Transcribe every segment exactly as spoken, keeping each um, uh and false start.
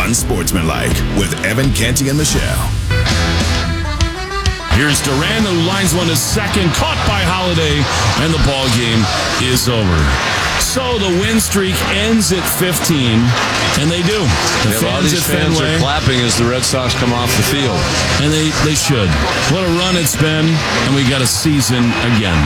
Unsportsmanlike with Evan Canty and Michelle. Here's Durant, who lines one to second, caught by Holiday, and the ball game is over. So the win streak ends at fifteen, and they do. The yeah, fans all these at fans Fenway, are clapping as the Red Sox come off the field. and they, they should. What a run it's been, and we got a season again.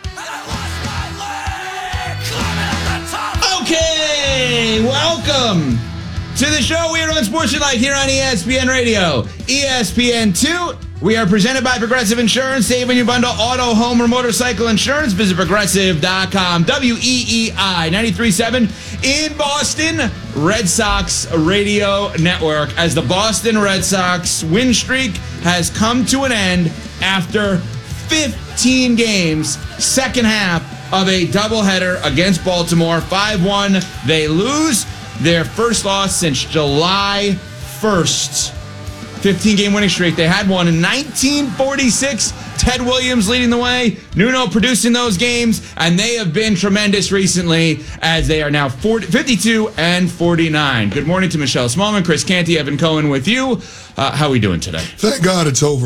Okay, welcome to the show. We are on Sportsmanlike here on E S P N Radio, E S P N two. We are presented by Progressive Insurance. Save when you bundle auto, home, or motorcycle insurance. Visit progressive dot com. W E E I ninety-three point seven in Boston. Red Sox Radio Network. As the Boston Red Sox win streak has come to an end after fifteen games, second half of a doubleheader against Baltimore. five one. They lose their first loss since July first. fifteen-game winning streak. They had one in nineteen forty-six. Ted Williams leading the way. Nuno producing those games. And they have been tremendous recently as they are now forty, fifty-two and forty-nine. Good morning to Michelle Smallman, Chris Canty, Evan Cohen with you. Uh, how are we doing today? Thank God it's over.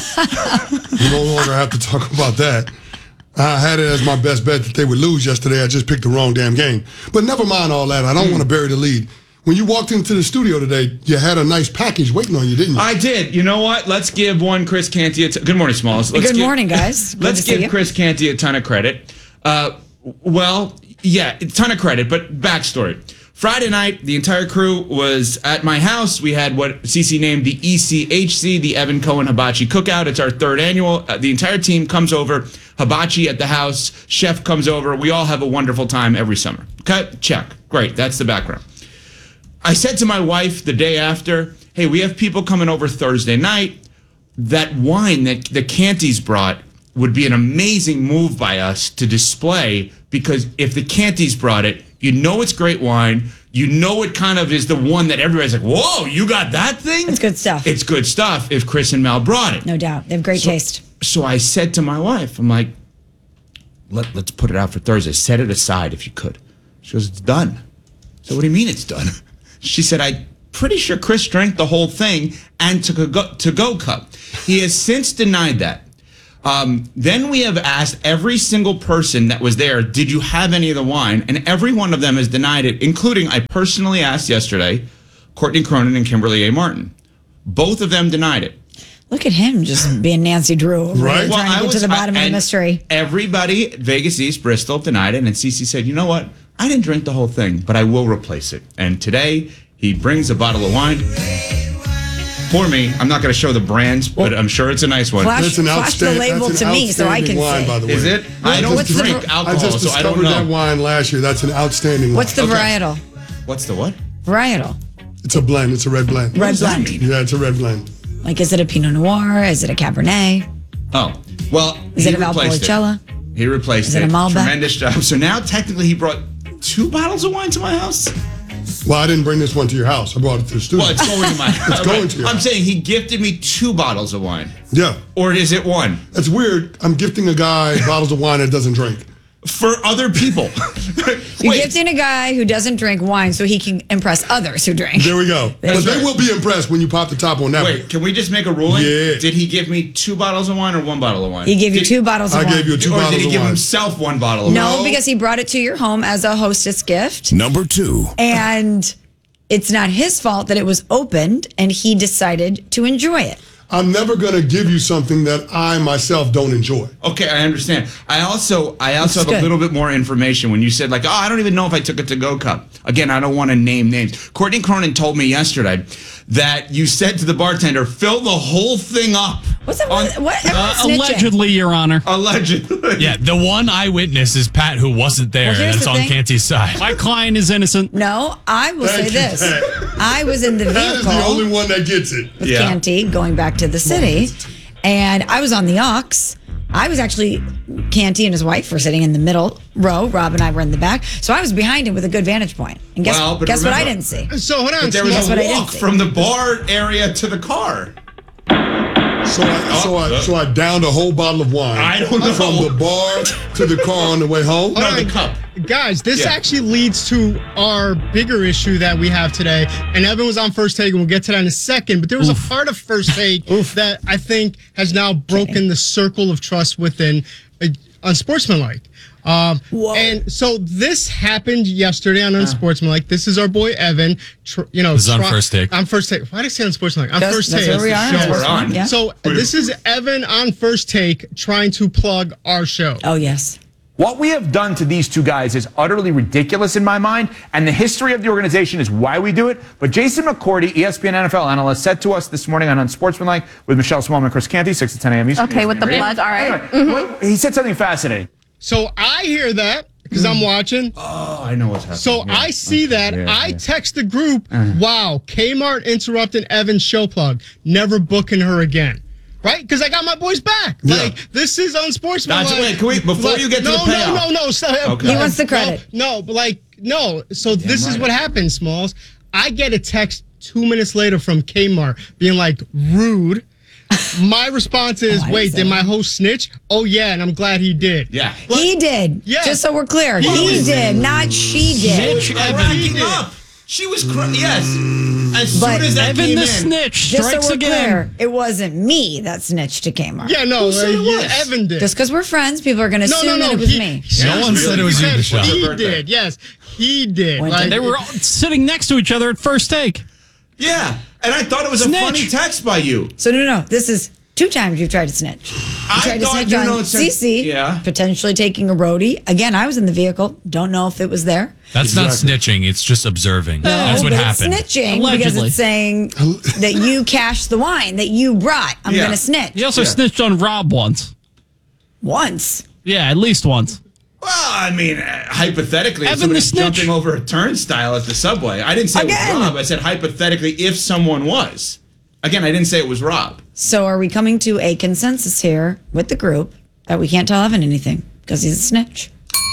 We no longer have to talk about that. I had it as my best bet that they would lose yesterday. I just picked the wrong damn game. But never mind all that. I don't mm. want to bury the lead. When you walked into the studio today, you had a nice package waiting on you, didn't you? I did. You know what? Let's give one Chris Canty a t- Good morning, Smalls. Let's Good give, morning, guys. Good let's to see give you. Chris Canty a ton of credit. Uh, well, yeah, a ton of credit, but backstory. Friday night, the entire crew was at my house. We had what Cece named the E C H C, the Evan Cohen Hibachi Cookout. It's our third annual. Uh, the entire team comes over. Hibachi at the house. Chef comes over. We all have a wonderful time every summer. Okay? Check. Great. That's the background. I said to my wife the day after, hey, we have people coming over Thursday night. That wine that the Cantys brought would be an amazing move by us to display, because if the Cantys brought it, you know it's great wine. You know it kind of is the one that everybody's like, whoa, you got that thing? It's good stuff. It's good stuff if Chris and Mel brought it. No doubt. They have great so, taste. So I said to my wife, I'm like, Let, let's put it out for Thursday. Set it aside if you could. She goes, it's done. So what do you mean it's done? She said, I'm pretty sure Chris drank the whole thing and took a go, to-go cup. He has since denied that. Um, then we have asked every single person that was there, did you have any of the wine? And every one of them has denied it, including, I personally asked yesterday, Courtney Cronin and Kimberly A. Martin. Both of them denied it. Look at him just being Nancy Drew. Right. Trying Well, to get I was, to the bottom I, of the mystery. Everybody, Vegas East, Bristol, denied it. And Cece said, you know what? I didn't drink the whole thing, but I will replace it. And today, he brings a bottle of wine for me. I'm not going to show the brands, but I'm sure it's a nice one. Flash, That's an flash the outstand- label that's an to me so I outstanding can wine, say. by the way. Is it? I don't what's the drink ver- alcohol, I just so I don't discovered know. that wine last year. That's an outstanding What's the wine. Okay. varietal? What's the what? Varietal. It's a blend. It's a red blend. Red does that blend. mean? Yeah, it's a red blend. Like, is it a Pinot Noir? Is it a Cabernet? Oh, well, Is he it a replaced Valpolicella? it. He replaced Is it. it a Malbec? Tremendous job. So now, technically, he brought two bottles of wine to my house. Well, I didn't bring this one to your house. I brought it to the studio. Well, it's going to my house. It's going to your I'm house. saying he gifted me two bottles of wine. Yeah. Or is it one? That's weird. I'm gifting a guy bottles of wine that doesn't drink. For other people. You're Wait, gifting a guy who doesn't drink wine so he can impress others who drink. There we go. But That's they right. will be impressed when you pop the top on that one. Wait, can we just make a ruling? Yeah. Did he give me two bottles of wine or one bottle of wine? He gave you Did- two bottles of I wine. gave you two Or bottles did he of give wine. himself one bottle of No, wine? because he brought it to your home as a hostess gift. Number two. And it's not his fault that it was opened and he decided to enjoy it. I'm never going to give you something that I myself don't enjoy. Okay, I understand. I also I also That's have a good. little bit more information when you said, like, oh, I don't even know if I took a to-go cup. Again, I don't want to name names. Courtney Cronin told me yesterday that you said to the bartender, fill the whole thing up. What's that? On- What? what Uh, everyone's snitching. allegedly, Your Honor. Allegedly. Yeah, the one eyewitness is Pat, who wasn't there. Well, here's That's the on thing. Canty's side. My client is innocent. No, I will Thank say you, this. Pat. I was in the That is the vehicle only one that gets it. with Yeah. Canty going back to the city, and I was on the aux. I was actually, Canty and his wife were sitting in the middle row. Rob and I were in the back. So I was behind him with a good vantage point. And guess, Well, but guess what I remember- didn't see? So hold on. But there was Guess a what I didn't walk see? from the bar area to the car. So I, so I, so I downed a whole bottle of wine. I don't know. From the bar to the car on the way home. No, All the right, cup. Guys, this Yeah. actually leads to our bigger issue that we have today. And Evan was on First Take, and we'll get to that in a second. But there was Oof. a part of First Take that I think has now broken the circle of trust within uh, Unsportsmanlike. Um, Whoa. and so this happened yesterday on Unsportsmanlike. This is our boy Evan. Tr- you know, This is on try- First Take. On First Take. Why did I say Unsportsmanlike? On That's- First that's Take. where we are. Show We're us. on. Yeah. So this is Evan on First Take trying to plug our show. Oh, yes. What we have done to these two guys is utterly ridiculous in my mind, and the history of the organization is why we do it. But Jason McCourty, E S P N N F L analyst, said to us this morning on Unsportsmanlike with Michelle Smallman and Chris Canty, six to ten a.m. Eastern. Okay, with the plug, all right. Anyway, what- he said something fascinating. So I hear that because I'm watching. Oh, I know what's happening. So Yeah. I see that. Yeah, I yeah. text the group, wow, Kmart interrupted Evan's show plug. Never booking her again. Right? Because I got my boys back. Yeah. Like, this is unsportsmanlike. That's- wait, can we- before Like, you get to no, the payoff. No, no, no, stop. Okay. He wants the credit. No, no, but like, no. So this is right. what happens, Smalls. I get a text two minutes later from Kmart being like, rude. My response is, Oh, I wait, didn't say did my that. host snitch? Oh, yeah, and I'm glad he did. Yeah. He did. Yeah. Just so we're clear. He He was- did, not she did. She was cracking up. She was cr- yes. As But soon as that Evan came the in, snitch Just so strikes we're again. clear, it wasn't me that snitched to Kmart. Yeah, no, Who said uh, it yeah, was? Evan did. Just because we're friends, people are going to No, assume no, no. that it was he, me. Yeah, No one it's said really it was you, good. Michelle. He Birthday. did, yes. He did. When Like, did They were all sitting next to each other at First Take. Yeah, and I thought it was Snitch. a funny text by you. So no, no, this is two times you've tried to snitch. You I tried to thought snitch you on know it said- Cece, Yeah. potentially taking a roadie. Again, I was in the vehicle. Don't know if it was there. That's not snitching. It's just observing. That's what but happened. It's snitching because Allegedly. it's saying that you cashed the wine that you brought. I'm Yeah. going to snitch. He also Yeah. snitched on Rob once. Once. Yeah, at least once. Well, I mean, uh, hypothetically, if Evan somebody's the snitch. jumping over a turnstile at the subway, I didn't say Again. it was Rob. I said hypothetically, if someone was. Again, I didn't say it was Rob. So are we coming to a consensus here with the group that we can't tell Evan anything because he's a snitch?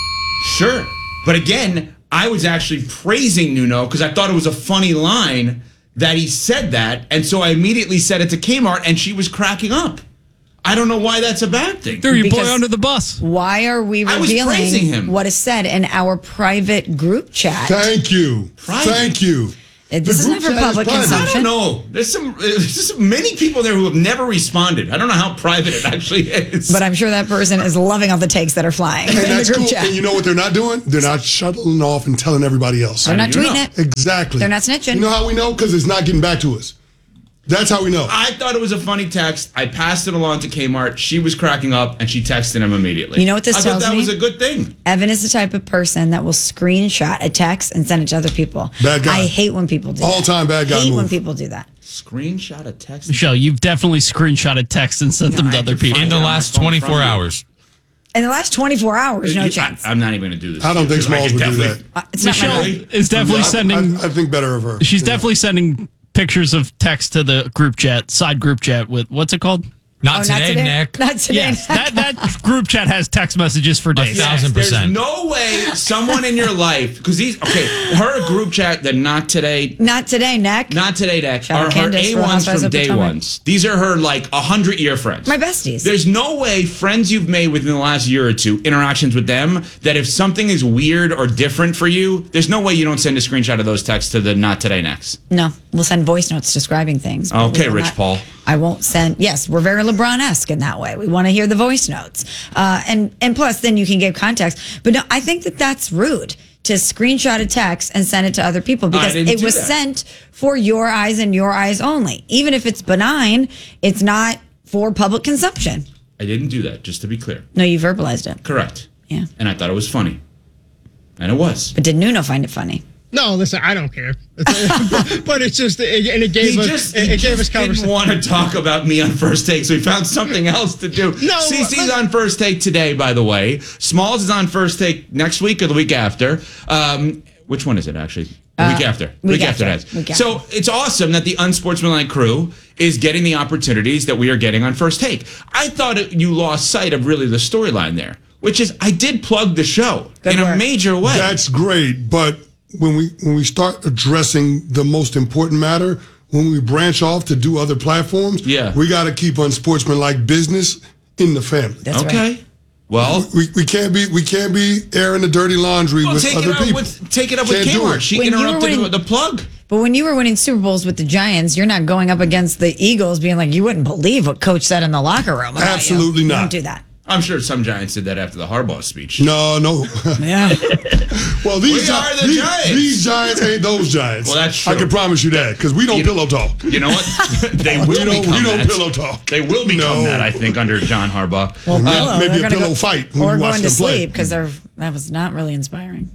Sure. But again, I was actually praising Nuno because I thought it was a funny line that he said that. And so I immediately said it to Kmart and she was cracking up. I don't know why that's a bad thing. Threw your boy Because- under the bus. Why are we I was praising revealing him. what is said in our private group chat? Thank you. Private. Thank you. This is group not for chat is public private. I consumption. don't know. There's some there's just many people there who have never responded. I don't know how private it actually is. But I'm sure that person is loving all the takes that are flying in And the that's group cool. chat. And you know what they're not doing? They're not shuttling off and telling everybody else. They're not do you tweeting know? it. Exactly. They're not snitching. You know how we know? Because it's not getting back to us. That's how we know. I thought it was a funny text. I passed it along to Kmart. She was cracking up, and she texted him immediately. You know what this I tells thought that me? was a good thing. Evan is the type of person that will screenshot a text and send it to other people. Bad guy. I hate when people do that. All-time bad guy hate when move. people do that. Screenshot a text. Michelle, you've definitely screenshotted texts and sent them to I other can people. find In the it on my last phone twenty-four from you. hours. In the last twenty-four hours, no You- chance. I, am not even going to do this. I don't think because I Smalls could would do definitely- that. Uh, it's not my Michelle night. is definitely I- sending. I, I think better of her. She's Yeah. definitely sending pictures of text to the group chat, side group chat with what's it called? Not Oh, today, not today, Nick. Not today. Yes, that that group chat has text messages for days. Yeah. Thousand There's percent. no way someone in your life, because these, okay, her group chat, the not today, Not today, Neck. not today deck, Shout are out her Candace A for the ones Housewives from of day Potomac. ones. These are her like a hundred year friends. My besties. There's no way friends you've made within the last year or two, interactions with them, that if something is weird or different for you, there's no way you don't send a screenshot of those texts to the not today next. No, we'll send voice notes describing things. but Okay, we will Rich not- Paul. I won't send. Yes, we're very LeBron-esque in that way. We want to hear the voice notes, uh, and and plus, then you can give context. But no, I think that that's rude to screenshot a text and send it to other people because didn't it do was that. sent for your eyes and your eyes only. Even if it's benign, it's not for public consumption. I didn't do that, just to be clear. No, you verbalized it. Correct. Yeah, And I thought it was funny. And it was. but did Nuno find it funny? No, listen, I don't care. but, but it's just, it, and it gave He us, just, it, he it gave us just didn't conversation. want to talk about me on First Take, so he found something else to do. No, Cece's but- on First Take today, by the way. Smalls is on First Take next week or the week after. Um, which one is it, actually? The week after. The week week after, after. that. Week after. So it's awesome that the Unsportsmanlike crew is getting the opportunities that we are getting on First Take. I thought it, you lost sight of really the storyline there, which is I did plug the show Good in a work. major way. That's great, but when we when we start addressing the most important matter, when we branch off to do other platforms, Yeah. we got to keep unsportsmanlike business in the family. That's okay. right. Well, We, we can't be we can't be airing the dirty laundry well with take, other it up people. with, take it up with Can't do Kmart. it. She When you were interrupted winning- the plug. But when you were winning Super Bowls with the Giants, you're not going up against the Eagles being like, you wouldn't believe what coach said in the locker room. about you." Absolutely You not. Don't do that. I'm sure some Giants did that after the Harbaugh speech. No, no. Yeah. Well, these, We Gi- are the these, Giants. these Giants ain't those Giants. Well, that's I true. can promise you that because we don't You know- pillow talk. You know what? They will We don't, become we don't that. pillow talk. They will become No. that, I think, under John Harbaugh. Well, Maybe- pillow, maybe they're a gonna pillow go- fight when or we watch going to them play. sleep because they're that was not really inspiring.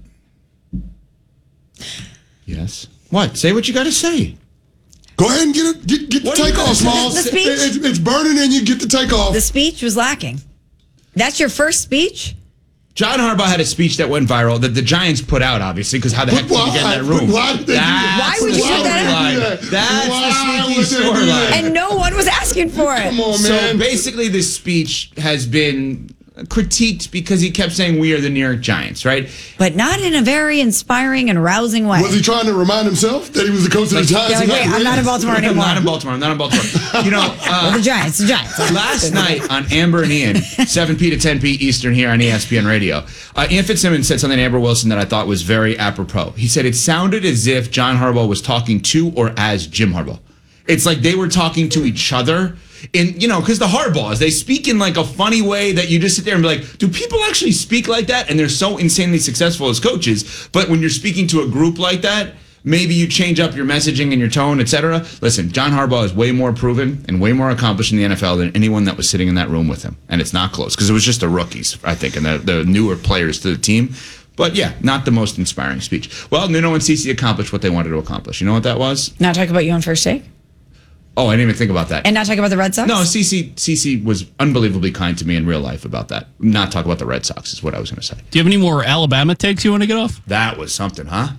Yes. What? Say what you got to say. Go ahead and get it. Get, get the What do you take gotta off, say? Smalls. The speech? It- it's, it's burning in you. Get the take off. The speech was lacking. That's your first speech? John Harbaugh had a speech that went viral that the Giants put out, obviously, because how the But heck did you get in why? that room? But why did they do that? That's Why would the you put that out? storyline. That's Why the would sneaky they do that? storyline. And no one was asking for it. Come on, So man. basically, this speech has been critiqued because he kept saying, "We are the New York Giants," right? But not in a very inspiring and rousing way. Was he trying to remind himself that he was the coach of the Giants? Yeah, like, wait, I'm not in Baltimore I'm anymore. not in Baltimore. I'm not in Baltimore. You know, Well, uh, the Giants, the Giants. last night on Amber and Ian, seven p to ten p Eastern here on E S P N Radio, uh, Ian Fitzsimmons said something to Amber Wilson that I thought was very apropos. He said it sounded as if John Harbaugh was talking to or as Jim Harbaugh. It's like they were talking to each other. In, you know, because the Harbaughs, they speak in like a funny way that you just sit there and be like, do people actually speak like that? And they're so insanely successful as coaches. But when you're speaking to a group like that, maybe you change up your messaging and your tone, et cetera. Listen, John Harbaugh is way more proven and way more accomplished in the N F L than anyone that was sitting in that room with him. And it's not close because it was just the rookies, I think, and the, the newer players to the team. But yeah, not the most inspiring speech. Well, Nuno and Cece accomplished what they wanted to accomplish. You know what that was? Not talk about you on First Take? Oh, I didn't even think about that. And not talk about the Red Sox? No, Cece, Cece was unbelievably kind to me in real life about that. Not talk about the Red Sox is what I was going to say. Do you have any more Alabama takes you want to get off? That was something, huh?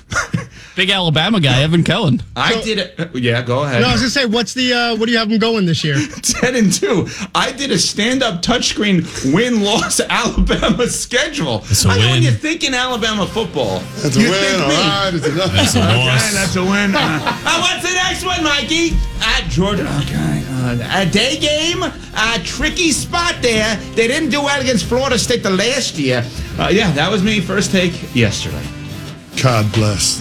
Big Alabama guy, Evan Kellen. I did it. Yeah, go ahead. No, I was gonna say, what's the uh, what do you have them going this year? ten and two. I did a stand-up touchscreen win-loss Alabama schedule. That's a I know when win. you're thinking Alabama football. That's a you win, think all me. right. It's enough. That's a Okay, loss. that's a win. Uh, uh, what's the next one, Mikey? At Georgia. Okay. Uh, a day game. A tricky spot there. They didn't do well against Florida State the last year. Uh, yeah, that was me. First take yesterday. God bless.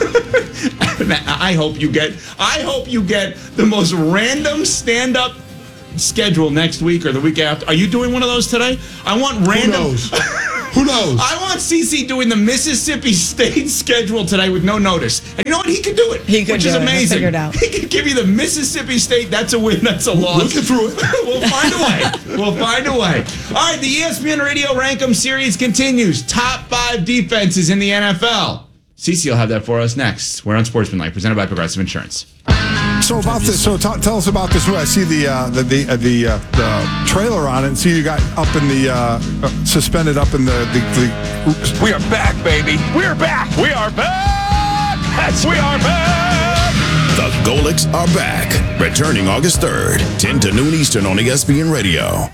I hope you get. I hope you get the most random stand-up schedule next week or the week after. Are you doing one of those today? I want Who random. knows? Who knows? I want C C doing the Mississippi State schedule today with no notice. And you know what? He could do it. He could which do is it. He'll amazing. figure it out. He could give you the Mississippi State. That's a win. That's a loss. We'll get through it. We'll find a way. We'll find a way. All right, the E S P N Radio Rankem series continues. Top five defenses in the N F L. Cece will have that for us next. We're on Sportsmanlike, presented by Progressive Insurance. So about this, so t- tell us about this. I see the uh, the the uh, the, uh, the trailer on it, and see you got up in the uh, uh, suspended up in the the. the oops. We are back, baby. We are back. We are back. Yes, we are back. The Golics are back. Returning August third, ten to noon Eastern on E S P N Radio.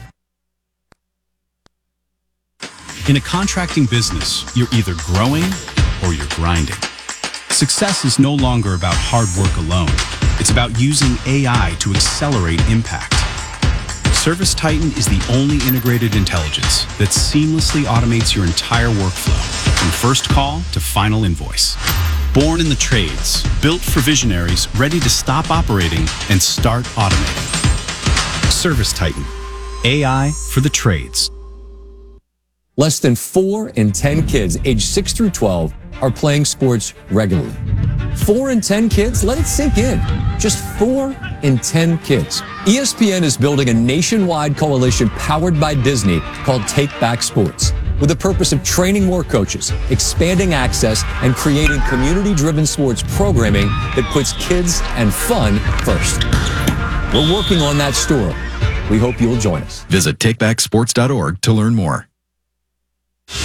In a contracting business, you're either growing or you're grinding. Success is no longer about hard work alone. It's about using A I to accelerate impact. Service Titan is the only integrated intelligence that seamlessly automates your entire workflow, from first call to final invoice. Born in the trades, built for visionaries ready to stop operating and start automating. Service Titan, A I for the trades. Less than four in ten kids aged six through twelve are playing sports regularly. Four in ten kids? Let it sink in. Just four in ten kids. E S P N is building a nationwide coalition powered by Disney called Take Back Sports, with the purpose of training more coaches, expanding access, and creating community-driven sports programming that puts kids and fun first. We're working on that story. We hope you'll join us. Visit take back sports dot org to learn more.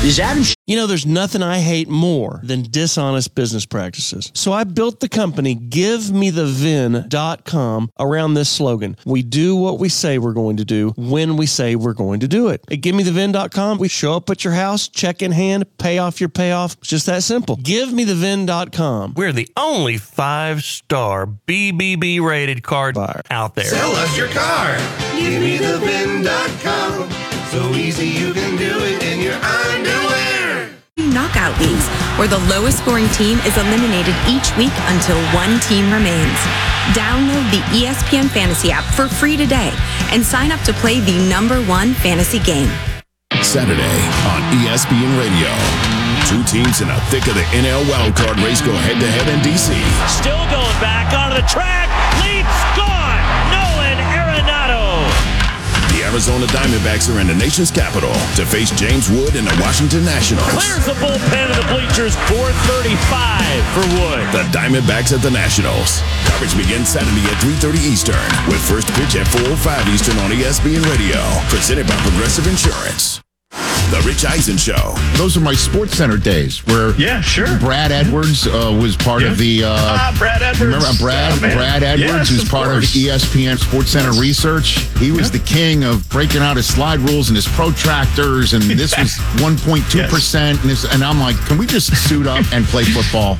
Is Adam? You know, there's nothing I hate more than dishonest business practices. So I built the company give me the vin dot com around this slogan. We do what we say we're going to do when we say we're going to do it. At give me the vin dot com, we show up at your house, check in hand, pay off your payoff. It's just that simple. give me the vin dot com. We're the only five-star B B B rated car buyer out there. Sell us your car. give me the vin dot com. So easy you can do it in your underwear. Knockout leagues, where the lowest scoring team is eliminated each week until one team remains. Download the E S P N Fantasy app for free today and sign up to play the number one fantasy game. Saturday on E S P N Radio. Two teams in the thick of the N L wildcard race go head-to-head in D C. Still going back onto the track. Leaps gone. Nolan Arenado. The Arizona Diamondbacks are in the nation's capital to face James Wood and the Washington Nationals. Clears the bullpen of the bleachers. four thirty-five for Wood. The Diamondbacks at the Nationals. Coverage begins Saturday at three thirty Eastern with first pitch at four oh five Eastern on E S P N Radio. Presented by Progressive Insurance. The Rich Eisen Show. Those are my Sports Center days where yeah, sure. Brad Edwards uh, was part yeah. of the... Uh, ah, Brad Edwards. Remember Brad? Oh, Brad Edwards, yes, who's of part course. of E S P N Sports Center Research. He was yeah. the king of breaking out his slide rules and his protractors, and this was one point two percent. Yes. And, this, and I'm like, can we just suit up and play football?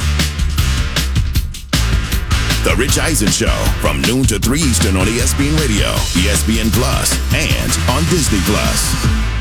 The Rich Eisen Show from noon to three Eastern on E S P N Radio, E S P N Plus, and on Disney Plus.